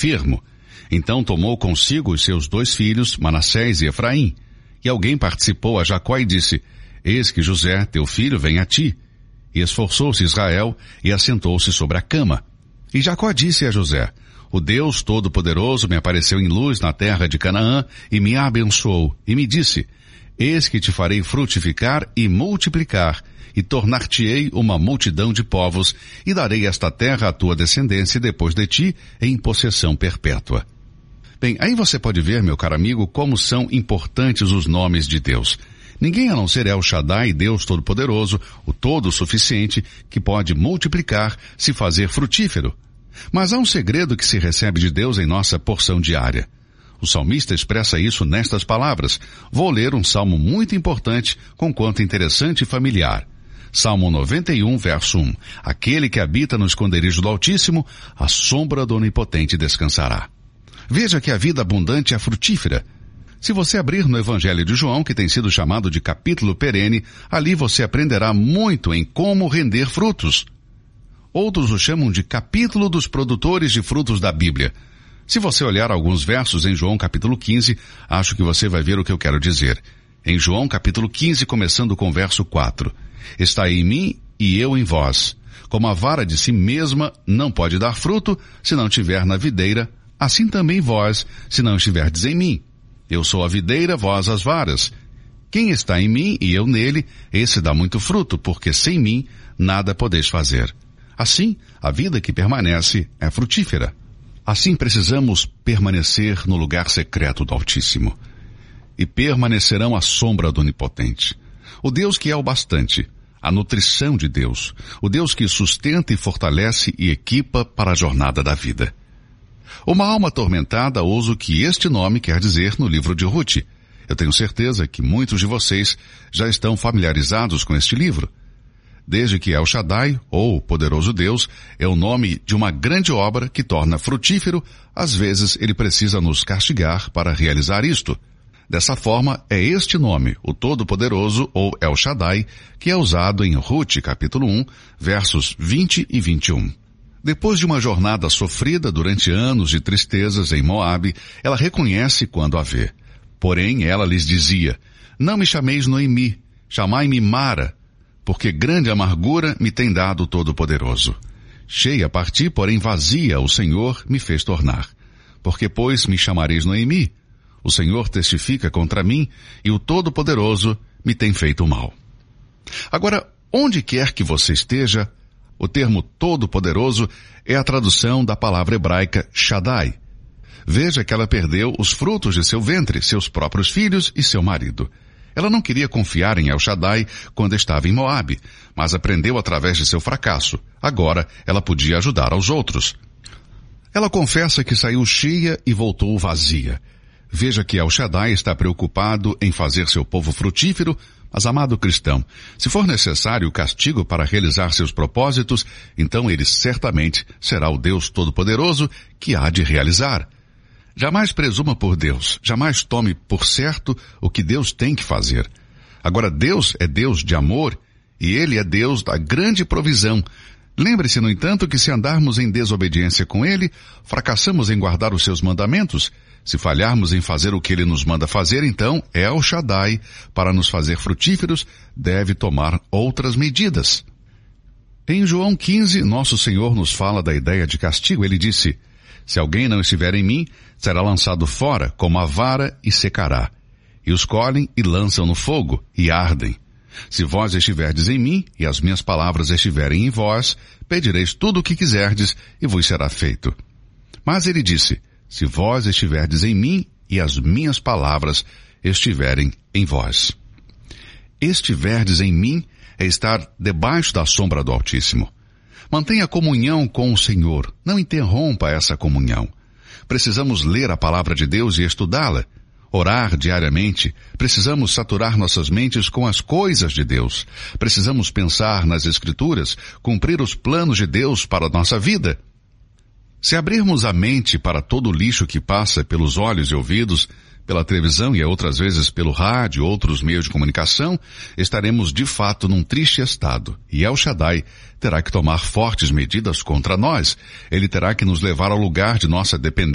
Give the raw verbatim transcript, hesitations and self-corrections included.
enfermo. Então tomou consigo os seus dois filhos, Manassés e Efraim. E alguém participou a Jacó e disse, eis que José, teu filho, vem a ti. E esforçou-se Israel e assentou-se sobre a cama. E Jacó disse a José, o Deus Todo-Poderoso me apareceu em luz na terra de Canaã e me abençoou. E me disse, eis que te farei frutificar e multiplicar, e tornar-te-ei uma multidão de povos, e darei esta terra à tua descendência depois de ti em possessão perpétua. Bem, aí você pode ver, meu caro amigo, como são importantes os nomes de Deus. Ninguém a não ser El Shaddai, Deus Todo-Poderoso, o Todo-Suficiente, que pode multiplicar, se fazer frutífero. Mas há um segredo que se recebe de Deus em nossa porção diária. O salmista expressa isso nestas palavras. Vou ler um salmo muito importante, conquanto interessante e familiar. Salmo noventa e um, verso um. Aquele que habita no esconderijo do Altíssimo, a sombra do Onipotente descansará. Veja que a vida abundante é frutífera. Se você abrir no Evangelho de João, que tem sido chamado de capítulo perene, ali você aprenderá muito em como render frutos. Outros o chamam de capítulo dos produtores de frutos da Bíblia. Se você olhar alguns versos em João capítulo quinze, acho que você vai ver o que eu quero dizer. Em João capítulo quinze, começando com o verso quatro. Está em mim e eu em vós. Como a vara de si mesma não pode dar fruto, se não estiver na videira, assim também vós, se não estiverdes em mim. Eu sou a videira, vós as varas. Quem está em mim e eu nele, esse dá muito fruto, porque sem mim nada podeis fazer. Assim, a vida que permanece é frutífera. Assim precisamos permanecer no lugar secreto do Altíssimo. E permanecerão à sombra do Onipotente. O Deus que é o bastante, a nutrição de Deus, o Deus que sustenta e fortalece e equipa para a jornada da vida. Uma alma atormentada ousa o que este nome quer dizer no livro de Ruth. Eu tenho certeza que muitos de vocês já estão familiarizados com este livro. Desde que El Shaddai, ou Poderoso Deus, é o nome de uma grande obra que torna frutífero, às vezes ele precisa nos castigar para realizar isto. Dessa forma, é este nome, o Todo-Poderoso, ou El Shaddai, que é usado em Ruth, capítulo um, versos vinte e vinte e um. Depois de uma jornada sofrida durante anos de tristezas em Moabe, ela reconhece quando a vê. Porém, ela lhes dizia, não me chameis Noemi, chamai-me Mara, porque grande amargura me tem dado o Todo-Poderoso. Cheia parti, porém vazia, o Senhor me fez tornar. Porque, pois, me chamareis Noemi? O Senhor testifica contra mim, e o Todo-Poderoso me tem feito mal. Agora, onde quer que você esteja, o termo Todo-Poderoso é a tradução da palavra hebraica Shaddai. Veja que ela perdeu os frutos de seu ventre, seus próprios filhos e seu marido. Ela não queria confiar em El Shaddai quando estava em Moabe, mas aprendeu através de seu fracasso. Agora, ela podia ajudar aos outros. Ela confessa que saiu cheia e voltou vazia. Veja que El Shaddai está preocupado em fazer seu povo frutífero, mas, amado cristão, se for necessário castigo para realizar seus propósitos, então ele certamente será o Deus Todo-Poderoso que há de realizar. Jamais presuma por Deus, jamais tome por certo o que Deus tem que fazer. Agora, Deus é Deus de amor e Ele é Deus da grande provisão. Lembre-se, no entanto, que se andarmos em desobediência com Ele, fracassamos em guardar os seus mandamentos. Se falharmos em fazer o que Ele nos manda fazer, então El Shaddai, para nos fazer frutíferos, deve tomar outras medidas. Em João quinze, nosso Senhor nos fala da ideia de castigo. Ele disse, se alguém não estiver em mim, será lançado fora como a vara e secará. E os colhem e lançam no fogo e ardem. Se vós estiverdes em mim e as minhas palavras estiverem em vós, pedireis tudo o que quiserdes e vos será feito. Mas ele disse, se vós estiverdes em mim e as minhas palavras estiverem em vós. Estiverdes em mim é estar debaixo da sombra do Altíssimo. Mantenha comunhão com o Senhor. Não interrompa essa comunhão. Precisamos ler a palavra de Deus e estudá-la. Orar diariamente. Precisamos saturar nossas mentes com as coisas de Deus. Precisamos pensar nas Escrituras, cumprir os planos de Deus para a nossa vida. Se abrirmos a mente para todo o lixo que passa pelos olhos e ouvidos, pela televisão e outras vezes pelo rádio e outros meios de comunicação, estaremos de fato num triste estado. E El Shaddai terá que tomar fortes medidas contra nós. Ele terá que nos levar ao lugar de nossa dependência